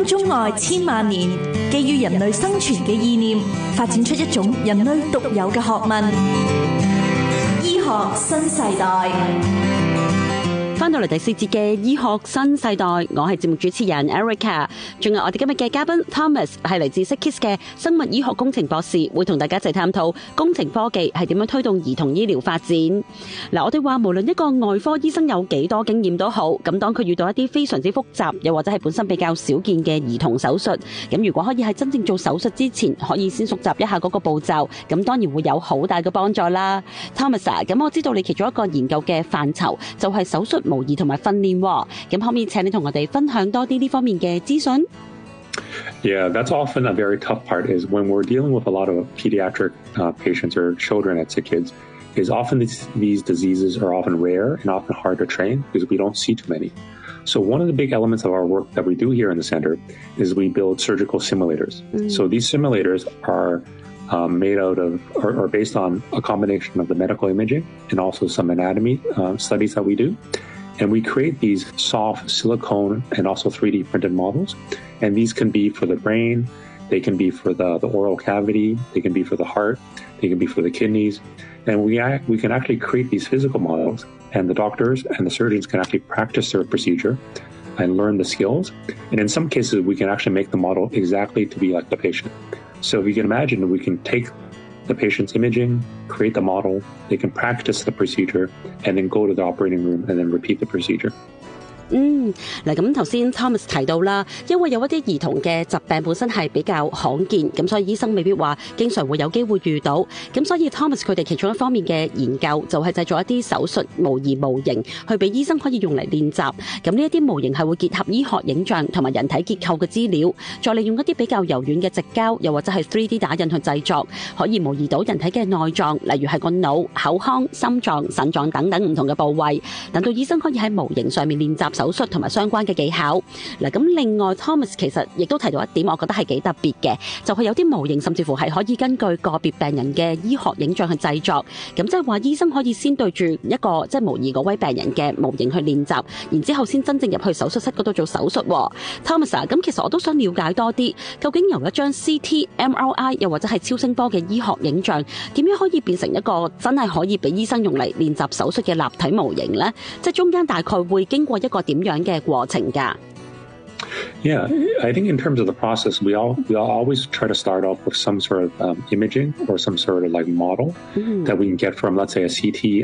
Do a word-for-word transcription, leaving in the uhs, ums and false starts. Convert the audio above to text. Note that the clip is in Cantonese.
中外千萬年，基於人類生存嘅意念，發展出一種人類獨有嘅學問——醫學新世代。 翻到嚟第四節嘅醫學新世代，我係節目主持人 Erica， 仲有我哋今日嘅嘉賓 Thomas 係嚟自 Sickkids 嘅生物醫學工程博士，會同大家一齊探討工程科技係點樣推動兒童醫療發展。嗱，我哋話無論一個外科醫生有幾多經驗都好，咁當佢遇到一啲非常之複雜，又或者係本身比較少見嘅兒童手術，咁如果可以喺真正做手術之前，可以先熟習一下嗰個步驟，咁當然會有好大嘅幫助啦。Thomas 啊，咁我知道你其中一個研究嘅範疇就係手術模擬同埋訓練，咁可唔可以請你同我哋分享多啲呢方面嘅資訊？ Yeah, that's often a very tough part is when we're dealing with a lot of pediatric uh, patients or children at Sickkids, is often these, these diseases are often rare and often hard to train because we don't see too many. So one of the big elements of our work that we do here in the center is we build surgical simulators. Mm. So these simulators are Um, made out of, or, or based on a combination of the medical imaging and also some anatomy uh, studies that we do. And we create these soft silicone and also three D printed models. And these can be for the brain, they can be for the, the oral cavity, they can be for the heart, they can be for the kidneys. And we, act, we can actually create these physical models, and the doctors and the surgeons can actually practice their procedure and learn the skills. And in some cases, we can actually make the model exactly to be like the patient. So if you can imagine, we can take the patient's imaging, create the model, they can practice the procedure, and then go to the operating room and then repeat the procedure. 嗯，嗱咁頭先 Thomas 提到啦，因為有一啲兒童嘅疾病本身係比較罕見，咁所以醫生未必話經常會有機會遇到，咁所以 Thomas 佢哋其中一方面嘅研究就係製作一啲手術模擬模型，去俾醫生可以用嚟練習。咁呢一啲模型係會結合醫學影像同埋人體結構嘅資料，再利用一啲比較柔軟嘅矽膠，又或者係 三 D 打印去製作，可以模擬到人體嘅內臟，例如係個腦、口腔、心臟、腎臟等等唔同嘅部位，等到醫生可以喺模型上面練習手術同埋相關嘅技巧。嗱，咁另外 Thomas 其實亦都提到一點，我覺得係幾特別嘅，就係有啲模型甚至乎係可以根據個別病人嘅醫學影像去製作。咁即係話醫生可以先對住一個即係模擬嗰位病人嘅模型去練習，然之後先真正入去手術室嗰度做手術。Thomas 啊，咁其實我都想了解多啲，究竟由一張 C T、M R I 又或者係超聲波嘅醫學影像，點樣可以變成一個真係可以俾醫生用嚟練習手術嘅立體模型呢？即係中間大概會經過一個點樣嘅過程㗎？ Yeah, I think in terms of the process, we all we all always try to start off with some sort of um, imaging or some sort of like model mm-hmm. that we can get from, let's say, a C T